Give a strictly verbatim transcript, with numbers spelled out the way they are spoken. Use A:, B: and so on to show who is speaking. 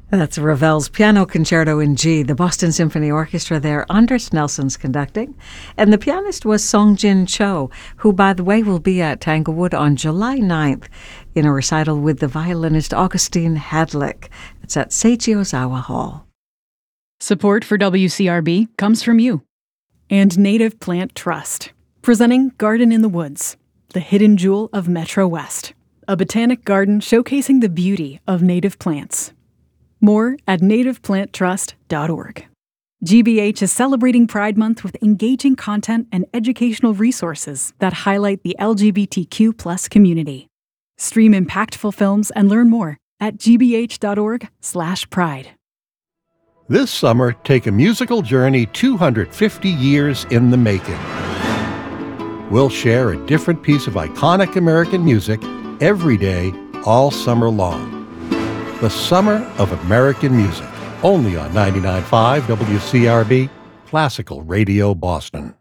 A: That's Ravel's Piano Concerto in G. The Boston Symphony Orchestra there, Anders Nelson's conducting. And the pianist was Song-Jin Cho, who, by the way, will be at Tanglewood on July ninth in a recital with the violinist Augustine Hadlick. It's at Seiichi Ozawa Hall.
B: Support for W C R B comes from you and Native Plant Trust, presenting Garden in the Woods, the hidden jewel of Metro West, a botanic garden showcasing the beauty of native plants. More at native plant trust dot org. G B H is celebrating Pride Month with engaging content and educational resources that highlight the L G B T Q plus community. Stream impactful films and learn more at g b h dot org slash pride.
C: This summer, take a musical journey two hundred fifty years in the making. We'll share a different piece of iconic American music every day, all summer long. The Summer of American Music, only on ninety-nine point five W C R B, Classical Radio Boston.